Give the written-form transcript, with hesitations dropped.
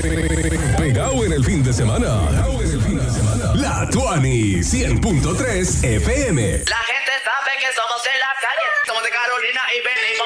Pegado en el fin de semana. La Tuani 100.3 FM. La gente sabe que somos de la calle. Somos de Carolina y venimos